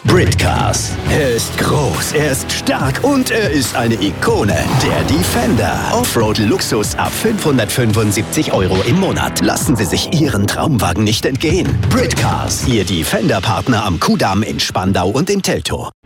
Britcars. Er ist groß, er ist stark und er ist eine Ikone. Der Defender. Offroad-Luxus ab 575 € im Monat. Lassen Sie sich Ihren Traumwagen nicht entgehen. Britcars. Ihr Defender-Partner am Kudamm in Spandau und in Teltow.